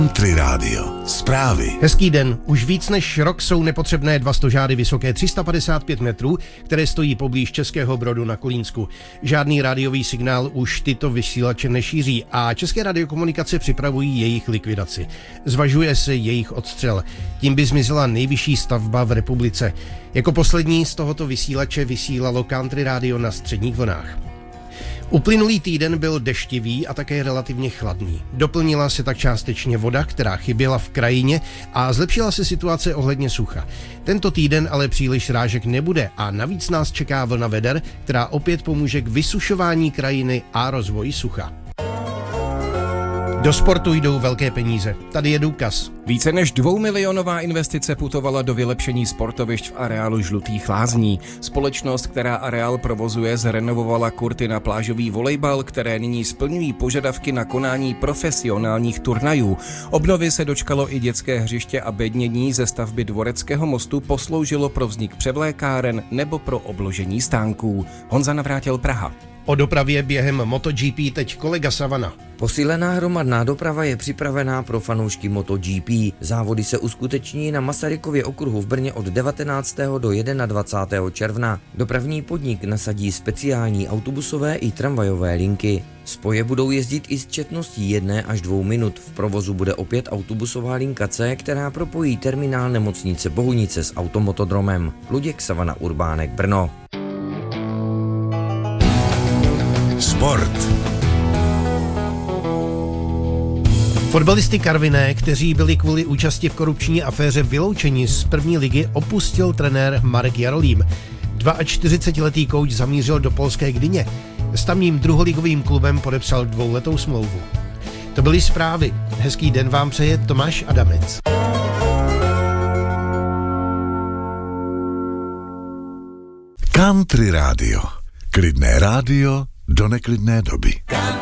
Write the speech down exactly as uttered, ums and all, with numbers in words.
Country Radio. Zprávy. Hezký den. Už víc než rok jsou nepotřebné dva stožáry vysoké tři sta padesát pět metrů, které stojí poblíž Českého Brodu na Kolínsku. Žádný rádiový signál už tyto vysílače nešíří a České radiokomunikace připravují jejich likvidaci. Zvažuje se jejich odstřel. Tím by zmizela nejvyšší stavba v republice. Jako poslední z tohoto vysílače vysílalo Country Radio na středních vlnách. Uplynulý týden byl deštivý a také relativně chladný. Doplnila se tak částečně voda, která chyběla v krajině, a zlepšila se situace ohledně sucha. Tento týden ale příliš srážek nebude a navíc nás čeká vlna veder, která opět pomůže k vysušování krajiny a rozvoji sucha. Do sportu jdou velké peníze. Tady je důkaz. Více než dvoumilionová investice putovala do vylepšení sportovišť v areálu Žlutých lázní. Společnost, která areál provozuje, zrenovovala kurty na plážový volejbal, které nyní splňují požadavky na konání profesionálních turnajů. Obnovy se dočkalo i dětské hřiště a bednění ze stavby Dvoreckého mostu posloužilo pro vznik převlékáren nebo pro obložení stánků. Honza Navrátil, Praha. O dopravě během MotoGP teď kolega Savana. Posílená hromadná doprava je připravená pro fanoušky MotoGP. Závody se uskuteční na Masarykově okruhu v Brně od devatenáctého do dvacátého prvního června. Dopravní podnik nasadí speciální autobusové i tramvajové linky. Spoje budou jezdit i s četností jedné až dvou minut. V provozu bude opět autobusová linka C, která propojí terminál nemocnice Bohunice s automotodromem. Luděk, Savana, Urbánek, Brno. Sport. Fotbalisty Karviné, kteří byli kvůli účasti v korupční aféře vyloučeni z první ligy, opustil trenér Marek Jarolím. čtyřicetiletý kouč zamířil do polské Gdyně. S tamním druholigovým klubem podepsal dvouletou smlouvu. To byly zprávy. Hezký den vám přeje Tomáš Adamec. Country Radio. Klidné rádio do neklidné doby.